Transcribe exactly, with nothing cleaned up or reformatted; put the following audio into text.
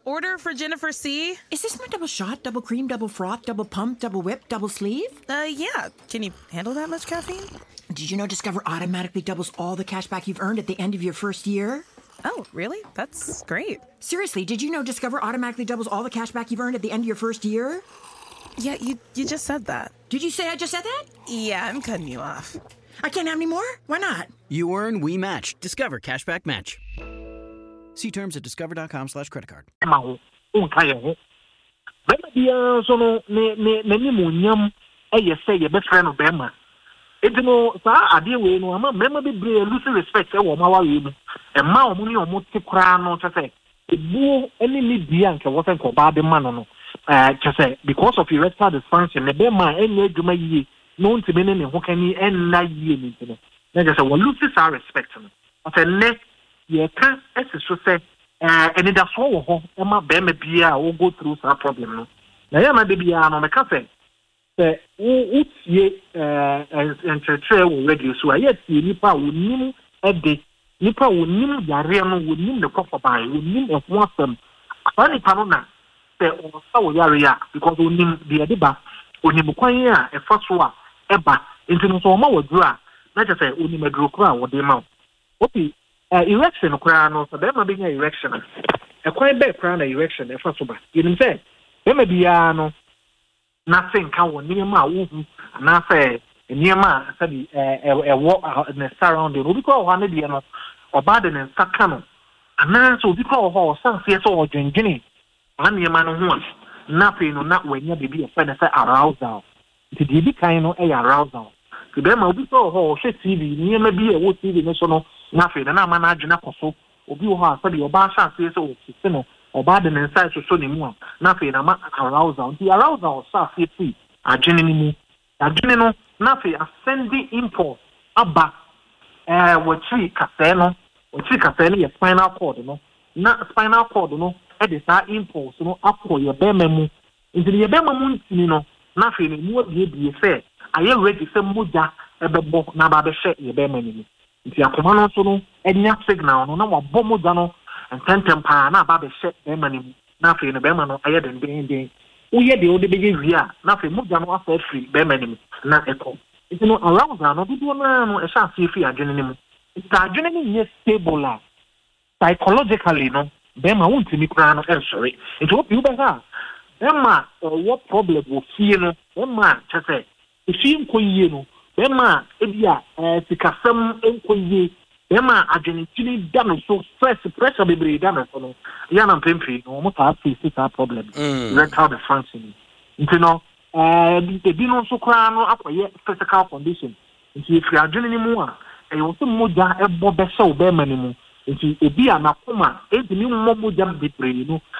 order for Jennifer C. Is this my double shot, double cream, double froth, double pump, double whip, double sleeve? Uh, yeah. Can you handle that much caffeine? Did you know Discover automatically doubles all the cash back you've earned at the end of your first year? Oh, really? That's great. Seriously, did you know Discover automatically doubles all the cash back you've earned at the end of your first year? Yeah, you, you just said that. Did you say I just said that? Yeah, I'm cutting you off. I can't have any more? Why not? You earn, we match. Discover Cashback Match. See terms at discover.com slash credit card. It no sa ade we no ama mema be bre lose respect e wo ma wa we mu e ma o mu ni o mu ti kra no che say e bu eni ni bia nke wo sen ko ba de ma no no eh che say because of erectile dysfunction ne be ma eni adwuma yie no ntime ne ne ho kani en na yie ni ntime na che say wo lose sa respect no o say ne ye kan ese so say eh eni da so wo ho e ma be ma bia wo go through sa problem no na ya ma de bia no me ka say eh utie eh entretre wo radio so ayet nipa wonim ede nipa wonim yare no wonim de kofa ban wonim e ho asem afani pano na se o sa wo yare ya because wonim de ede ba wonim kwan a e fa so a eba ntino so ma wodru a na je say wonim adru kra wo de ma opi erection kra no so be ma be nya erection e kwan be kra na erection e fa so ba yenim say be ma bia no nothing can one nima wu na say nima sabi eh eh wo na surrounding obi ko ho na de no oba de ne saka no ana so obi ko ho san se so odwendwene ana nima no ho na fe no na wanya de bi e fa na say arousal ti de bi kan no e arousal ti be ma obi ko ho hwe T V nima bi e wo T V no so no na fe na ma na adwena koso obi ho ha sabi oba sha se so o ti no oba de inside so so ni mu na fe na ma arousal the arousal sa fe free adwene ni mu adwene no na fe ascending impulse aba eh wotri kase no wotri kase no ye spinal cord no na spinal cord no e de sa impulse no akọ ye be mamu ndi ye be mamu ntini no na fe ni mu bie bie fe aye ready fe moja e be bo na ba be hye ye be mani nti akoma no so no enya signal no na wa bo moja no ententem pa na ba be hye be mani na fe no be ma no aye den den den uye de o de be wi a na fe moja no afa free be mani na eko nti no around na no do na no e sha free adwene ni mu nti adwene ni nye stable la psychologically no be ma won timi kra no e sorry nti o bi be ha be ma what problem wo fie no be ma che say e fie nko yie no be ma e bia eh sikasam enko yie be ma adwene tini da no so stress pressure be bre da no so no ya na mpempi no mo ta face that problem erectile dysfunction nti no eh bi no so kra no akoye physical condition nti if you adwene ni mu a e wo so moja e bo be se wo be ma ni mu nti ebi a na koma e di ni mo moja be bre no